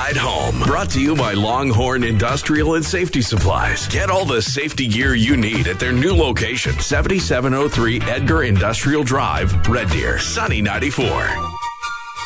ride home. Brought to you by Longhorn Industrial and Safety Supplies. Get all the safety gear you need at their new location, 7703 Edgar Industrial Drive, Red Deer, Sunny 94.